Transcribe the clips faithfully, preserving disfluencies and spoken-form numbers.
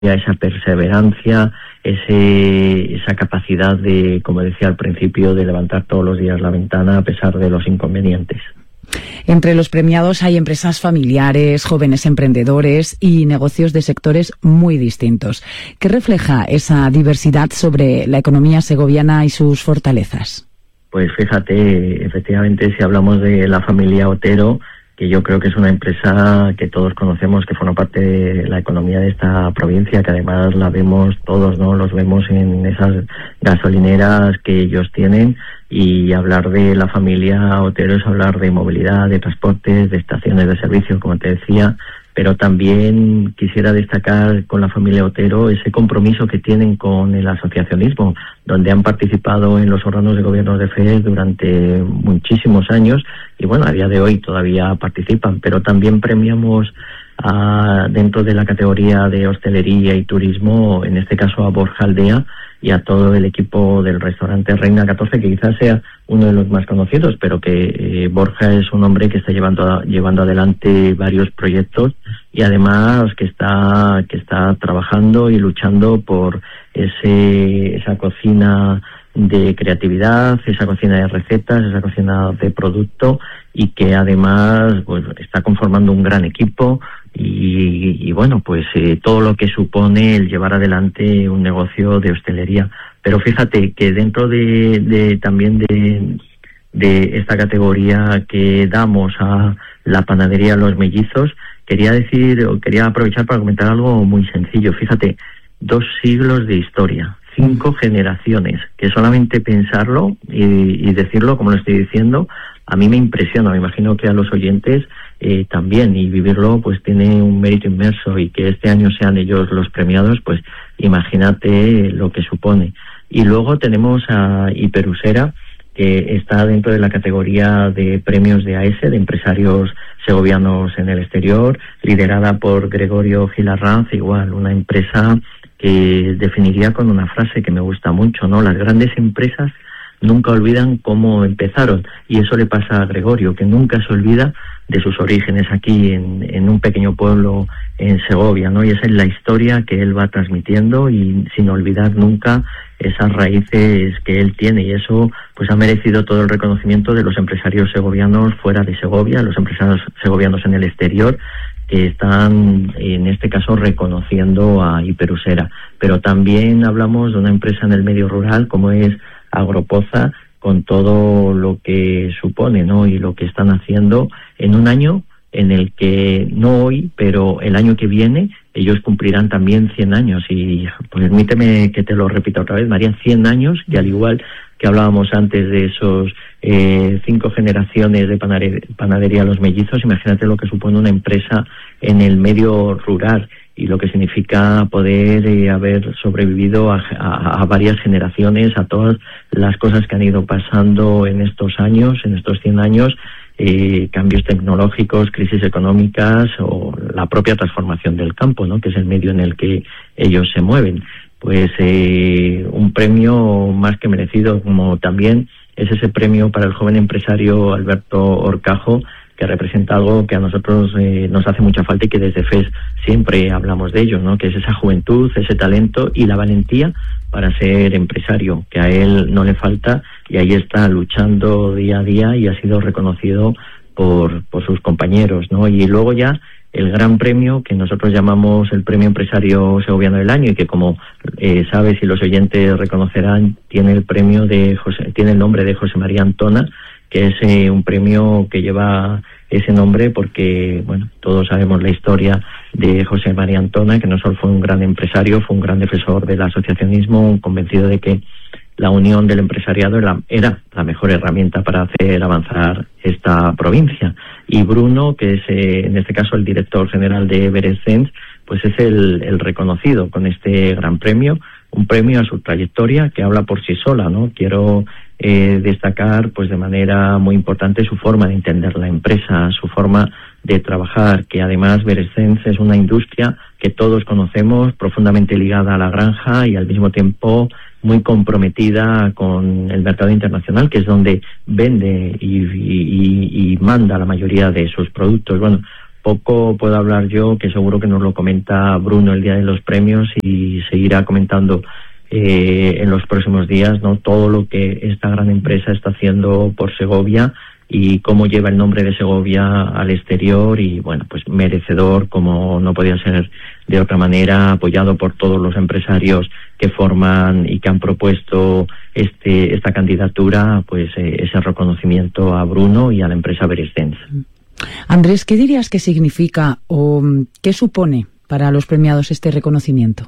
esa perseverancia, ese, esa capacidad de, como decía al principio, de levantar todos los días la ventana a pesar de los inconvenientes. Entre los premiados hay empresas familiares, jóvenes emprendedores y negocios de sectores muy distintos. ¿Qué refleja esa diversidad sobre la economía segoviana y sus fortalezas? Pues fíjate, efectivamente, si hablamos de la familia Otero, que yo creo que es una empresa que todos conocemos, que forma parte de la economía de esta provincia, que además la vemos todos, ¿no? Los vemos en esas gasolineras que ellos tienen, y hablar de la familia Otero es hablar de movilidad, de transportes, de estaciones de servicio, como te decía, pero también quisiera destacar con la familia Otero ese compromiso que tienen con el asociacionismo, donde han participado en los órganos de gobierno de F E S durante muchísimos años y bueno, a día de hoy todavía participan, pero también premiamos a, dentro de la categoría de hostelería y turismo, en este caso a Borja Aldea y a todo el equipo del restaurante Reina catorce, que quizás sea uno de los más conocidos, pero que eh, Borja es un hombre que está llevando a, llevando adelante varios proyectos y además que está que está trabajando y luchando por ese esa cocina de creatividad, esa cocina de recetas, esa cocina de producto, y que además pues está conformando un gran equipo y, y bueno, pues eh, todo lo que supone el llevar adelante un negocio de hostelería. Pero fíjate que dentro de, de también de, de esta categoría que damos a la panadería Los Mellizos, quería decir, o quería aprovechar para comentar algo muy sencillo. Fíjate, dos siglos de historia, cinco generaciones, que solamente pensarlo y, y decirlo como lo estoy diciendo, a mí me impresiona, me imagino que a los oyentes eh, también, y vivirlo pues tiene un mérito inmenso, y que este año sean ellos los premiados, pues imagínate lo que supone. Y luego tenemos a Hiperusera, que está dentro de la categoría de premios de A E S E, de empresarios segovianos en el exterior, liderada por Gregorio Gil Arranz, igual una empresa que definiría con una frase que me gusta mucho, ¿no? Las grandes empresas nunca olvidan cómo empezaron, y eso le pasa a Gregorio, que nunca se olvida de sus orígenes aquí en, en un pequeño pueblo en Segovia, ¿no? Y esa es la historia que él va transmitiendo, y sin olvidar nunca esas raíces que él tiene, y eso pues ha merecido todo el reconocimiento de los empresarios segovianos fuera de Segovia, los empresarios segovianos en el exterior, que están en este caso reconociendo a Hiperusera. Pero también hablamos de una empresa en el medio rural como es Agropoza, con todo lo que supone, ¿no? Y lo que están haciendo en un año en el que, no hoy, pero el año que viene, ellos cumplirán también cien años. Y permíteme que te lo repita otra vez, María, cien años, y al igual que hablábamos antes de esos eh, cinco generaciones de panadería, panadería Los Mellizos, imagínate lo que supone una empresa en el medio rural y lo que significa poder eh, haber sobrevivido a, a, a varias generaciones, a todas las cosas que han ido pasando en estos años, en estos cien años, eh, cambios tecnológicos, crisis económicas o la propia transformación del campo, ¿no? Que es el medio en el que ellos se mueven. Pues eh, un premio más que merecido, como también es ese premio para el joven empresario Alberto Horcajo, que representa algo que a nosotros eh, nos hace mucha falta y que desde F E S siempre hablamos de ello, ¿no? Que es esa juventud, ese talento y la valentía para ser empresario, que a él no le falta, y ahí está luchando día a día y ha sido reconocido por, por sus compañeros, ¿no? Y luego ya el gran premio que nosotros llamamos el Premio Empresario Segoviano del Año, y que, como eh, sabes y los oyentes reconocerán, tiene el premio de José, tiene el nombre de José María Antona, que es eh, un premio que lleva ese nombre porque, bueno, todos sabemos la historia de José María Antona, que no solo fue un gran empresario, fue un gran defensor del asociacionismo, convencido de que la unión del empresariado era, era la mejor herramienta para hacer avanzar esta provincia. Y Bruno, que es eh, en este caso el director general de Berescens, pues es el, el reconocido con este gran premio, un premio a su trayectoria que habla por sí sola, ¿no? Quiero eh, destacar pues de manera muy importante su forma de entender la empresa, su forma de trabajar, que además Berescens es una industria que todos conocemos, profundamente ligada a la granja y al mismo tiempo muy comprometida con el mercado internacional, que es donde vende y, y, y manda la mayoría de sus productos. Bueno, poco puedo hablar yo, que seguro que nos lo comenta Bruno el día de los premios y seguirá comentando eh, en los próximos días, ¿no? Todo lo que esta gran empresa está haciendo por Segovia y cómo lleva el nombre de Segovia al exterior y, bueno, pues merecedor, como no podía ser de otra manera, apoyado por todos los empresarios que forman y que han propuesto este esta candidatura, pues eh, ese reconocimiento a Bruno y a la empresa Beresdens. Andrés, ¿qué dirías que significa o qué supone para los premiados este reconocimiento?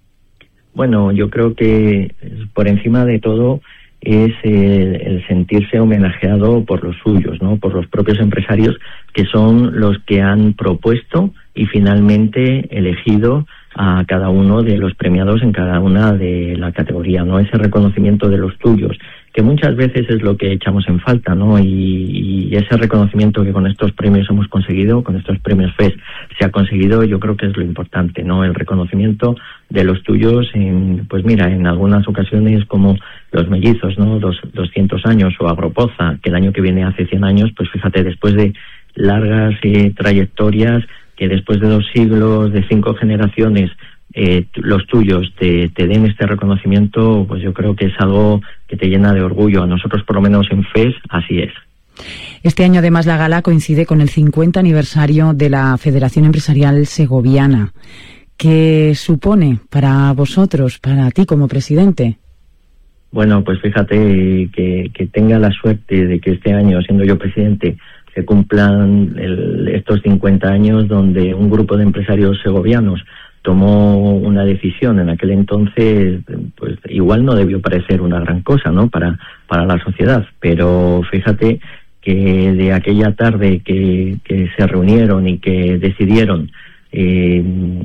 Bueno, yo creo que por encima de todo es el, el sentirse homenajeado por los suyos, ¿no? Por los propios empresarios, que son los que han propuesto y finalmente elegido a cada uno de los premiados en cada una de la categoría, ¿no? Ese reconocimiento de los tuyos, que muchas veces es lo que echamos en falta, ¿no? Y, y ese reconocimiento que con estos premios hemos conseguido, con estos premios F E S se ha conseguido, yo creo que es lo importante, ¿no? El reconocimiento de los tuyos en, pues mira, en algunas ocasiones como los mellizos, ¿no? Dos, doscientos años, o Agropoza, que el año que viene hace cien años, pues fíjate, después de largas eh, trayectorias, que después de dos siglos, de cinco generaciones, eh, los tuyos te, te den este reconocimiento, pues yo creo que es algo que te llena de orgullo. A nosotros, por lo menos en F E S, así es. Este año, además, la gala coincide con el cincuenta aniversario de la Federación Empresarial Segoviana. ¿Qué supone para vosotros, para ti como presidente? Bueno, pues fíjate que, que tenga la suerte de que este año, siendo yo presidente, se cumplan el, estos cincuenta años donde un grupo de empresarios segovianos tomó una decisión en aquel entonces, pues igual no debió parecer una gran cosa, ¿no? Para, para la sociedad, pero fíjate que de aquella tarde que, que se reunieron y que decidieron eh,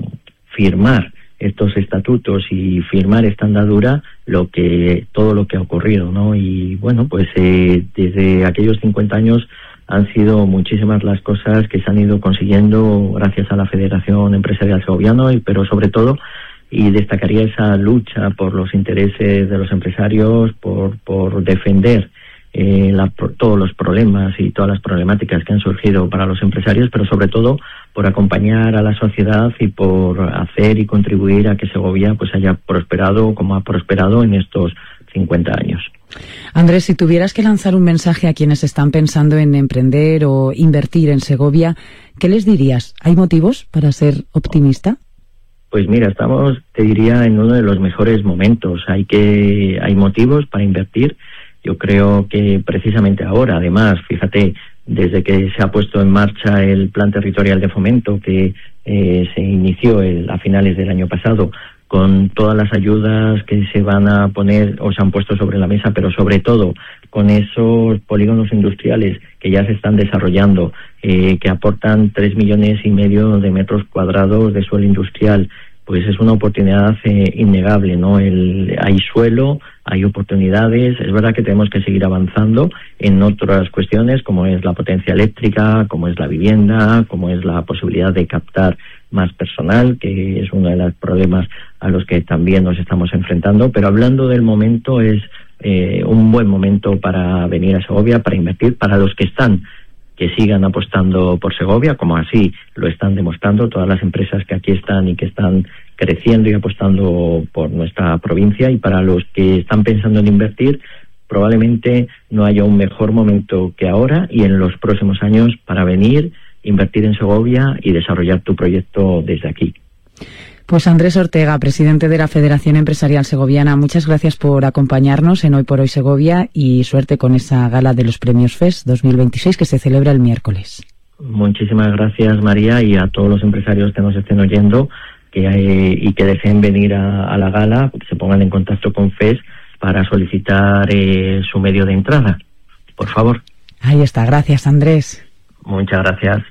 firmar estos estatutos y firmar esta andadura, lo que todo lo que ha ocurrido, ¿no? Y bueno, pues eh, desde aquellos cincuenta años han sido muchísimas las cosas que se han ido consiguiendo gracias a la Federación Empresarial Segoviana, pero sobre todo, y destacaría esa lucha por los intereses de los empresarios, por, por defender eh, la, por todos los problemas y todas las problemáticas que han surgido para los empresarios, pero sobre todo por acompañar a la sociedad y por hacer y contribuir a que Segovia pues haya prosperado como ha prosperado en estos cincuenta años. Andrés, si tuvieras que lanzar un mensaje a quienes están pensando en emprender o invertir en Segovia, ¿qué les dirías? ¿Hay motivos para ser optimista? Pues mira, estamos, te diría, en uno de los mejores momentos. Hay que, hay motivos para invertir. Yo creo que precisamente ahora, además, fíjate, desde que se ha puesto en marcha el Plan Territorial de Fomento, que eh, se inició el, a finales del año pasado, con todas las ayudas que se van a poner o se han puesto sobre la mesa, pero sobre todo con esos polígonos industriales que ya se están desarrollando, eh, que aportan tres millones y medio de metros cuadrados de suelo industrial, pues es una oportunidad eh, innegable, ¿no? El, hay suelo, hay oportunidades. Es verdad que tenemos que seguir avanzando en otras cuestiones, como es la potencia eléctrica, como es la vivienda, como es la posibilidad de captar más personal, que es uno de los problemas a los que también nos estamos enfrentando. Pero hablando del momento, es eh, un buen momento para venir a Segovia, para invertir, para los que están, que sigan apostando por Segovia, como así lo están demostrando todas las empresas que aquí están y que están creciendo y apostando por nuestra provincia, y para los que están pensando en invertir, probablemente no haya un mejor momento que ahora y en los próximos años para venir, invertir en Segovia y desarrollar tu proyecto desde aquí. Pues Andrés Ortega, presidente de la Federación Empresarial Segoviana, muchas gracias por acompañarnos en Hoy por Hoy Segovia y suerte con esa gala de los premios F E S dos mil veintiséis que se celebra el miércoles. Muchísimas gracias, María, y a todos los empresarios que nos estén oyendo que eh, y que deseen venir a, a la gala, que se pongan en contacto con F E S para solicitar eh, su medio de entrada, por favor. Ahí está, gracias, Andrés. Muchas gracias.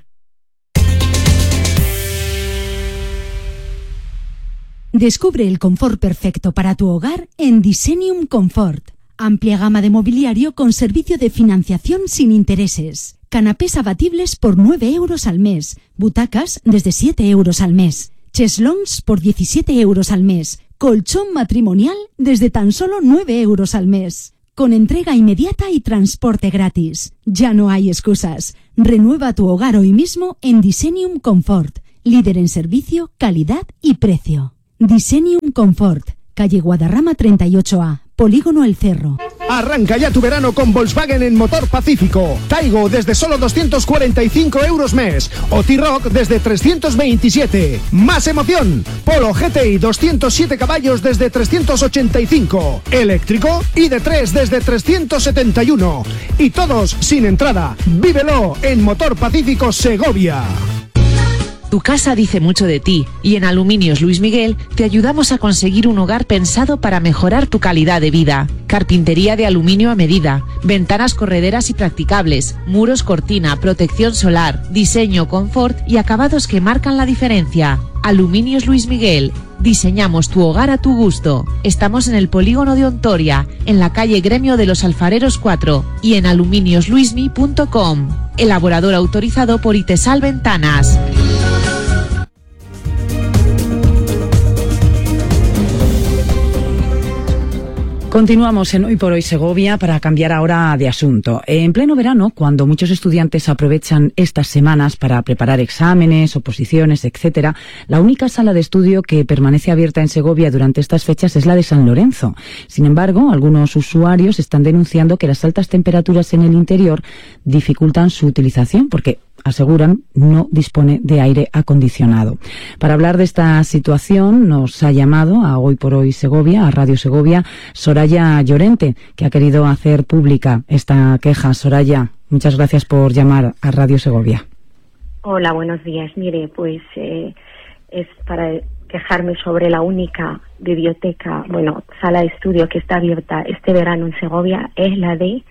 Descubre el confort perfecto para tu hogar en Designium Comfort. Amplia gama de mobiliario con servicio de financiación sin intereses. Canapés abatibles por nueve euros al mes. Butacas desde siete euros al mes. Cheslons por diecisiete euros al mes. Colchón matrimonial desde tan solo nueve euros al mes. con entrega inmediata y transporte gratis. Ya no hay excusas. Renueva tu hogar hoy mismo en Designium Comfort, líder en servicio, calidad y precio. Designium Comfort, calle Guadarrama treinta y ocho A, Polígono El Cerro. Arranca ya tu verano con Volkswagen en Motor Pacífico. Taigo desde solo doscientos cuarenta y cinco euros mes. O T-Roc desde trescientos veintisiete. ¡Más emoción! Polo G T I doscientos siete caballos desde trescientos ochenta y cinco. Eléctrico I D tres desde trescientos setenta y uno. Y todos sin entrada. Vívelo en Motor Pacífico Segovia. Tu casa dice mucho de ti y en Aluminios Luis Miguel te ayudamos a conseguir un hogar pensado para mejorar tu calidad de vida. Carpintería de aluminio a medida, ventanas correderas y practicables, muros cortina, protección solar, diseño, confort y acabados que marcan la diferencia. Aluminios Luis Miguel. Diseñamos tu hogar a tu gusto. Estamos en el polígono de Ontoria, en la calle Gremio de los Alfareros cuatro y en aluminios luismi punto com. Elaborador autorizado por Itesal Ventanas. Continuamos en Hoy por Hoy Segovia para cambiar ahora de asunto. En pleno verano, cuando muchos estudiantes aprovechan estas semanas para preparar exámenes, oposiciones, etcétera, la única sala de estudio que permanece abierta en Segovia durante estas fechas es la de San Lorenzo. Sin embargo, algunos usuarios están denunciando que las altas temperaturas en el interior dificultan su utilización porque, aseguran, no dispone de aire acondicionado. Para hablar de esta situación nos ha llamado a Hoy por Hoy Segovia, a Radio Segovia, Soraya Llorente, que ha querido hacer pública esta queja. Soraya, muchas gracias por llamar a Radio Segovia. Hola, buenos días. Mire, pues eh, es para quejarme sobre la única biblioteca, bueno, sala de estudio que está abierta este verano en Segovia, es la de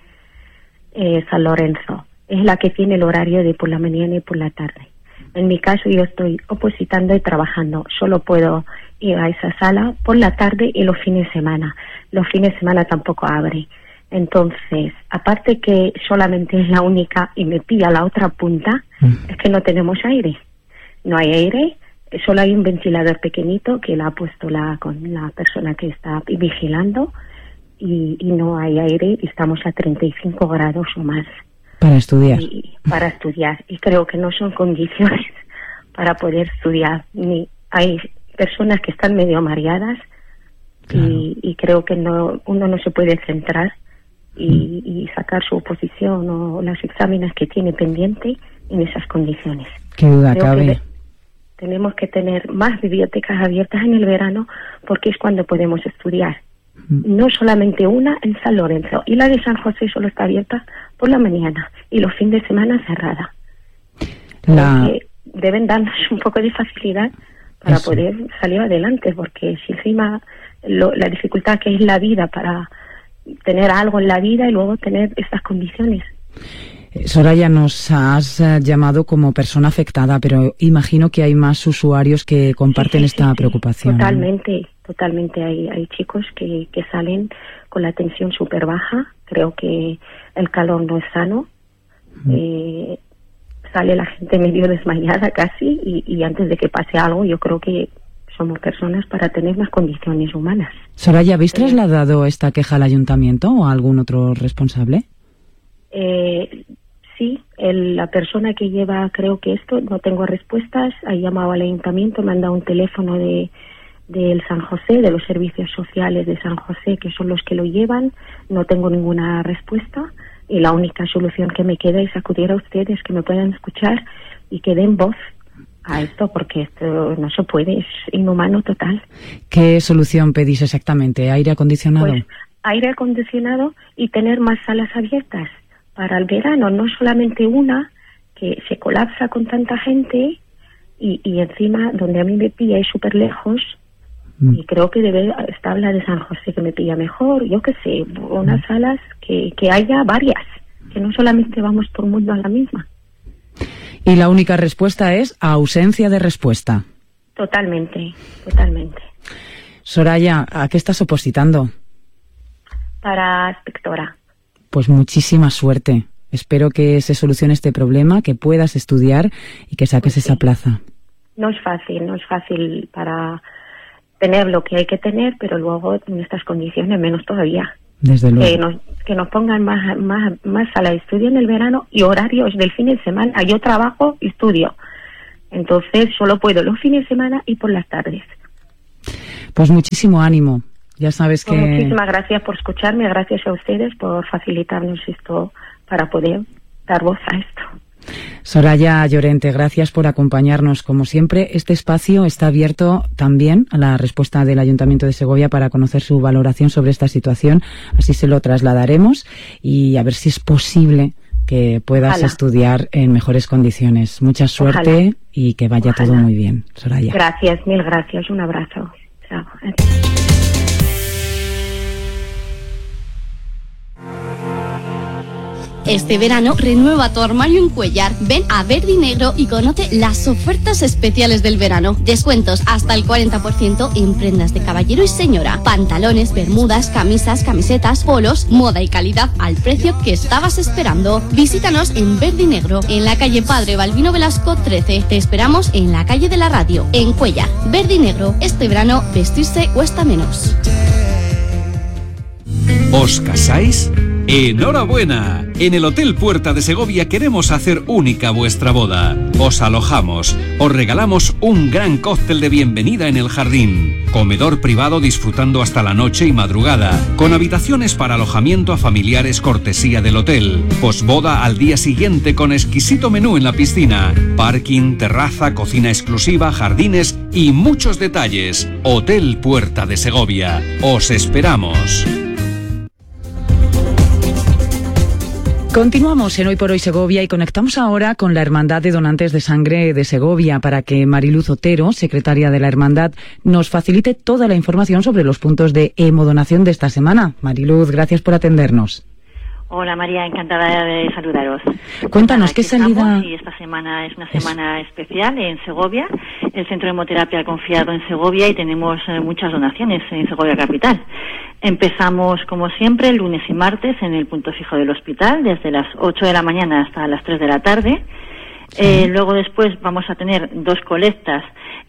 eh, San Lorenzo. Es la que tiene el horario de por la mañana y por la tarde. En mi caso yo estoy opositando y trabajando. Solo puedo ir a esa sala por la tarde y los fines de semana. Los fines de semana tampoco abre. Entonces, aparte que solamente es la única y me pilla la otra punta, mm. es que no tenemos aire. No hay aire, solo hay un ventilador pequeñito que la ha puesto la con la persona que está vigilando y, y no hay aire y estamos a treinta y cinco grados o más. Para estudiar. Y, para estudiar. Y creo que no son condiciones para poder estudiar. Ni hay personas que están medio mareadas claro. y, y creo que no uno no se puede centrar y, mm. y sacar su oposición o los exámenes que tiene pendiente en esas condiciones. Qué duda creo cabe. Que tenemos que tener más bibliotecas abiertas en el verano porque es cuando podemos estudiar. No solamente una en San Lorenzo y la de San José solo está abierta por la mañana y los fines de semana cerrada. La... Deben darnos un poco de facilidad para Eso. poder salir adelante, porque si encima lo, la dificultad que es la vida para tener algo en la vida y luego tener estas condiciones. Soraya, nos has llamado como persona afectada, pero imagino que hay más usuarios que comparten sí, sí, esta sí, preocupación. Totalmente, totalmente. Hay, hay chicos que, que salen con la tensión súper baja. Creo que el calor no es sano. Mm. Eh, sale la gente medio desmayada casi y, y antes de que pase algo yo creo que somos personas para tener más condiciones humanas. Soraya, ¿habéis eh, trasladado esta queja al ayuntamiento o a algún otro responsable? Eh, sí, el, la persona que lleva, creo que esto, no tengo respuestas, ha llamado al ayuntamiento, me han dado un teléfono de del San José, de los servicios sociales de San José, que son los que lo llevan, no tengo ninguna respuesta y la única solución que me queda es acudir a ustedes, que me puedan escuchar y que den voz a esto, porque esto no se puede, es inhumano total. ¿Qué solución pedís exactamente? ¿Aire acondicionado? Pues aire acondicionado y tener más salas abiertas para el verano, no solamente una que se colapsa con tanta gente y, y encima donde a mí me pilla es súper lejos mm. y creo que debe estar la de San José que me pilla mejor, yo qué sé, unas mm. salas que, que haya varias, que no solamente vamos todo el mundo a la misma. Y la única respuesta es ausencia de respuesta. Totalmente, totalmente. Soraya, ¿a qué estás opositando? Para inspectora. Pues muchísima suerte. Espero que se solucione este problema, que puedas estudiar y que saques pues sí. esa plaza. No es fácil, no es fácil para tener lo que hay que tener, pero luego en estas condiciones menos todavía. Desde luego. Que nos, que nos pongan más, más, más sala de estudio en el verano y horarios del fin de semana. Yo trabajo y estudio, entonces solo puedo los fines de semana y por las tardes. Pues muchísimo ánimo. Ya sabes que... Pues muchísimas gracias por escucharme, gracias a ustedes por facilitarnos esto para poder dar voz a esto. Soraya Llorente, gracias por acompañarnos. Como siempre, este espacio está abierto también a la respuesta del Ayuntamiento de Segovia para conocer su valoración sobre esta situación. Así se lo trasladaremos y a ver si es posible que puedas Ojalá. estudiar en mejores condiciones. Mucha suerte Ojalá. y que vaya Ojalá. todo muy bien, Soraya. Gracias, mil gracias. Un abrazo. Chao. Este verano renueva tu armario en Cuéllar. Ven a Verde y Negro y conoce las ofertas especiales del verano. Descuentos hasta el cuarenta por ciento en prendas de caballero y señora. Pantalones, bermudas, camisas, camisetas, polos, moda y calidad al precio que estabas esperando. Visítanos en Verde y Negro, en la calle Padre Balbino Velasco trece. Te esperamos en la calle de la Radio, en Cuéllar. Verde y Negro, este verano vestirse cuesta menos. ¿Os casáis? ¡Enhorabuena! En el Hotel Puerta de Segovia queremos hacer única vuestra boda. Os alojamos, os regalamos un gran cóctel de bienvenida en el jardín, comedor privado disfrutando hasta la noche y madrugada, con habitaciones para alojamiento a familiares cortesía del hotel, posboda al día siguiente con exquisito menú en la piscina, parking, terraza, cocina exclusiva, jardines y muchos detalles. Hotel Puerta de Segovia. Os esperamos. Continuamos en Hoy por Hoy Segovia y conectamos ahora con la Hermandad de Donantes de Sangre de Segovia para que Mariluz Otero, secretaria de la Hermandad, nos facilite toda la información sobre los puntos de hemodonación de esta semana. Mariluz, gracias por atendernos. Hola María, encantada de saludaros. Cuéntanos, ¿qué salida...? Y esta semana es una semana es... especial en Segovia, el Centro de Hemoterapia confiado en Segovia y tenemos eh, muchas donaciones en Segovia Capital. Empezamos, como siempre, lunes y martes en el punto fijo del hospital, desde las ocho de la mañana hasta las tres de la tarde. Sí. Eh, luego después vamos a tener dos colectas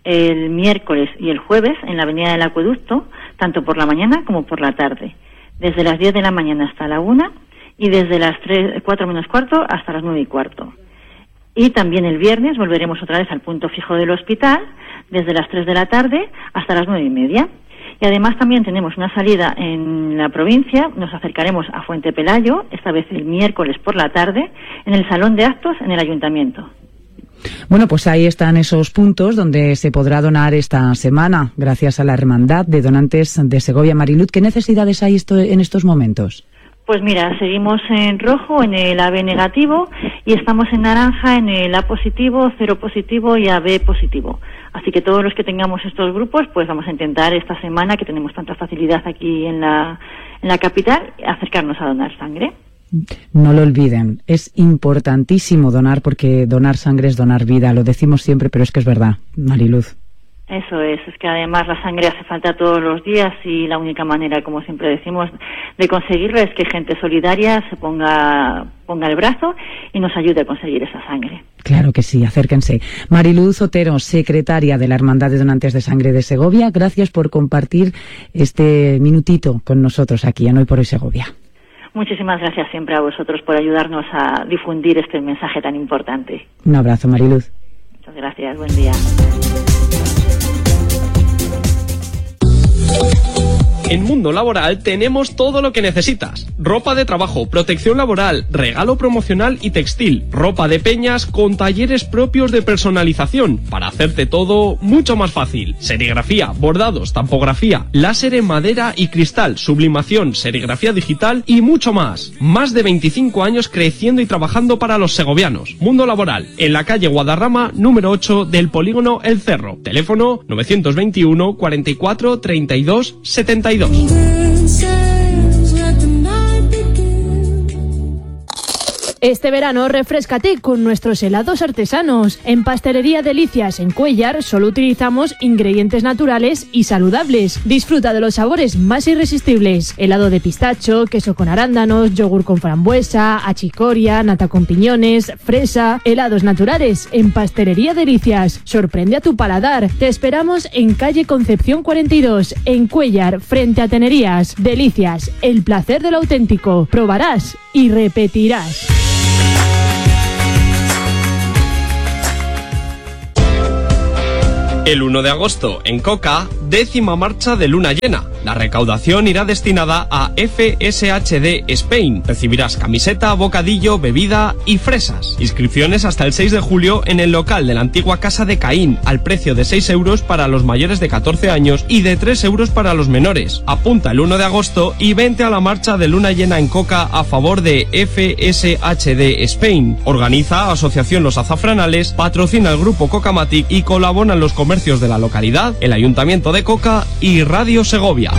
el miércoles y el jueves en la Avenida del Acueducto, tanto por la mañana como por la tarde, desde las diez de la mañana hasta la una y desde las tres, cuatro menos cuarto hasta las nueve y cuarto. Y también el viernes volveremos otra vez al punto fijo del hospital, desde las tres de la tarde hasta las nueve y media. Y además también tenemos una salida en la provincia, nos acercaremos a Fuente Pelayo, esta vez el miércoles por la tarde, en el Salón de Actos en el Ayuntamiento. Bueno, pues ahí están esos puntos donde se podrá donar esta semana, gracias a la Hermandad de Donantes de Segovia. Mariluz, ¿qué necesidades hay esto, en estos momentos? Pues mira, seguimos en rojo en el A B negativo y estamos en naranja en el A positivo, cero positivo y A B positivo. Así que todos los que tengamos estos grupos, pues vamos a intentar esta semana, que tenemos tanta facilidad aquí en la, en la capital, acercarnos a donar sangre. No lo olviden, es importantísimo donar porque donar sangre es donar vida, lo decimos siempre, pero es que es verdad, Mariluz. Eso es, es que además la sangre hace falta todos los días y la única manera, como siempre decimos, de conseguirlo es que gente solidaria se ponga, ponga el brazo y nos ayude a conseguir esa sangre. Claro que sí, acérquense. Mariluz Otero, secretaria de la Hermandad de Donantes de Sangre de Segovia, gracias por compartir este minutito con nosotros aquí en Hoy por Hoy Segovia. Muchísimas gracias siempre a vosotros por ayudarnos a difundir este mensaje tan importante. Un abrazo, Mariluz. Muchas gracias, buen día. En Mundo Laboral tenemos todo lo que necesitas. Ropa de trabajo, protección laboral, regalo promocional y textil, ropa de peñas con talleres propios de personalización para hacerte todo mucho más fácil. Serigrafía, bordados, tampografía, láser en madera y cristal, sublimación, serigrafía digital y mucho más. Más de veinticinco años creciendo y trabajando para los segovianos. Mundo Laboral, en la calle Guadarrama, número ocho del polígono El Cerro. Teléfono novecientos veintiuno, cuarenta y cuatro, treinta y dos, setenta y dos. Este verano refréscate con nuestros helados artesanos. En Pastelería Delicias en Cuéllar solo utilizamos ingredientes naturales y saludables. Disfruta de los sabores más irresistibles: helado de pistacho, queso con arándanos, yogur con frambuesa, achicoria, nata con piñones, fresa. Helados naturales en Pastelería Delicias. Sorprende a tu paladar. Te esperamos en calle Concepción cuarenta y dos, en Cuéllar, frente a Tenerías. Delicias, el placer del auténtico. Probarás y repetirás. El uno de agosto, en Coca, décima marcha de luna llena. La recaudación irá destinada a F S H D Spain. Recibirás camiseta, bocadillo, bebida y fresas. Inscripciones hasta el seis de julio en el local de la antigua Casa de Caín, al precio de seis euros para los mayores de catorce años y de tres euros para los menores. Apunta el uno de agosto y vente a la marcha de luna llena en Coca a favor de F S H D Spain. Organiza Asociación Los Azafranales, patrocina el grupo Cocamatic y colaboran los comercios de la localidad, el Ayuntamiento de Coca y Radio Segovia.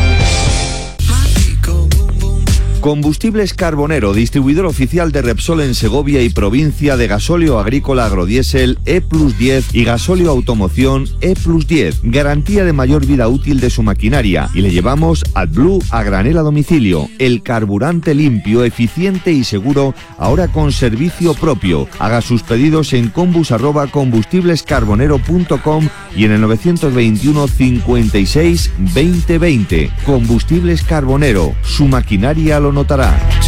Combustibles Carbonero, distribuidor oficial de Repsol en Segovia y provincia, de gasóleo agrícola agrodiesel E plus diez y gasóleo automoción E plus diez. Garantía de mayor vida útil de su maquinaria. Y le llevamos AdBlue a granel a domicilio. El carburante limpio, eficiente y seguro, ahora con servicio propio. Haga sus pedidos en combus arroba combustiblescarbonero punto com y en el novecientos veintiuno cincuenta y seis veinte veinte. Combustibles Carbonero, su maquinaria lo notará.